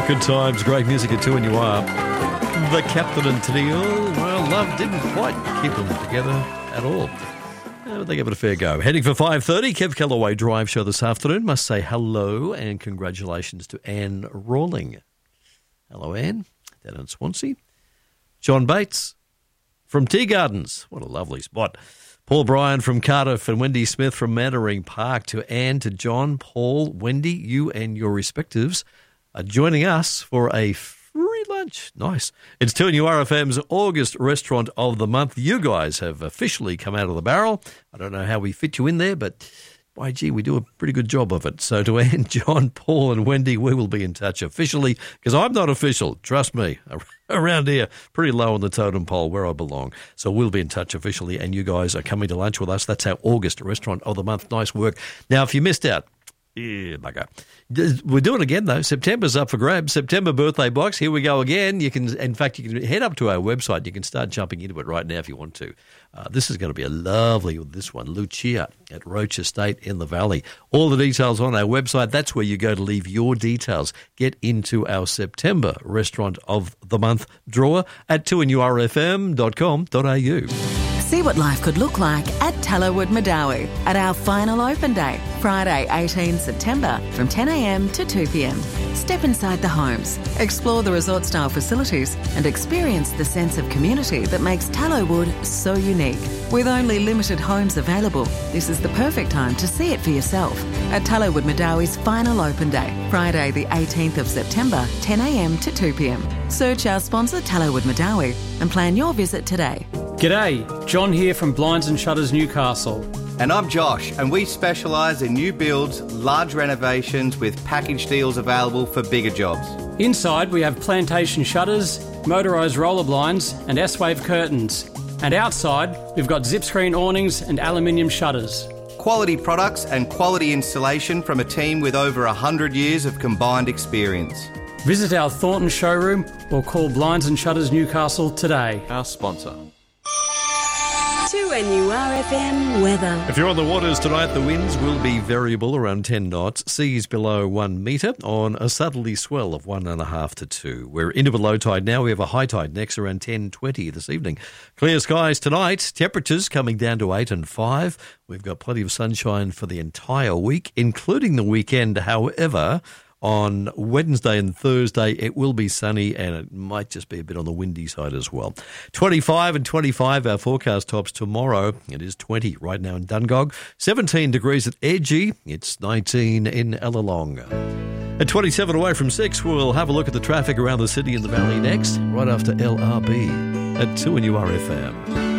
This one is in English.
Good times, great music at 2 and you are. The Captain and Tennille, well, love didn't quite keep them together at all. But they gave it a fair go. Heading for 5:30, Kev Callaway Drive Show this afternoon. Must say hello and congratulations to Anne Rawling. Hello, Anne, down in Swansea. John Bates from Tea Gardens. What a lovely spot. Paul Bryan from Cardiff and Wendy Smith from Mannering Park. To Anne, to John, Paul, Wendy, you and your respectives are joining us for a free lunch. Nice. It's 2NURFM's August Restaurant of the Month. You guys have officially come out of the barrel. I don't know how we fit you in there, but by gee, we do a pretty good job of it. So to Anne, John, Paul and Wendy, we will be in touch officially, because I'm not official, trust me. Around here, pretty low on the totem pole where I belong. So we'll be in touch officially, and you guys are coming to lunch with us. That's our August Restaurant of the Month. Nice work. Now, if you missed out, bugger. We're doing it again, though. September's up for grabs. September birthday box. Here we go again. You can head up to our website. You can start jumping into it right now if you want to. This is going to be a lovely, this one, Lucia at Roach Estate in the Valley. All the details on our website. That's where you go to leave your details. Get into our September Restaurant of the Month drawer at 2NURFM.com.au. See what life could look like at Tallowood Madawi at our final open day, Friday 18 September from 10 a.m. to 2 p.m. Step inside the homes, explore the resort-style facilities and experience the sense of community that makes Tallowood so unique. With only limited homes available, this is the perfect time to see it for yourself at Tallowood Madawi's final open day, Friday the 18th of September, 10 a.m. to 2 p.m. Search our sponsor Tallowood Madawi and plan your visit today. G'day, John here from Blinds and Shutters Newcastle. And I'm Josh, and we specialise in new builds, large renovations with package deals available for bigger jobs. Inside we have plantation shutters, motorised roller blinds and S-wave curtains. And outside we've got zip screen awnings and aluminium shutters. Quality products and quality installation from a team with over 100 years of combined experience. Visit our Thornton showroom or call Blinds and Shutters Newcastle today. Our sponsor. 2NURFM weather. If you're on the waters tonight, the winds will be variable around 10 knots, seas below 1 metre on a southerly swell of 1.5 to 2. We're into a low tide now. We have a high tide next around 10:20 this evening. Clear skies tonight, temperatures coming down to 8 and 5. We've got plenty of sunshine for the entire week, including the weekend. However, on Wednesday and Thursday, it will be sunny and it might just be a bit on the windy side as well. 25 and 25, our forecast tops tomorrow. It is 20 right now in Dungog, 17 degrees at Edgy, it's 19 in Ellalong. At 27 away from 6, we'll have a look at the traffic around the city and the valley next, right after LRB at 2NURFM.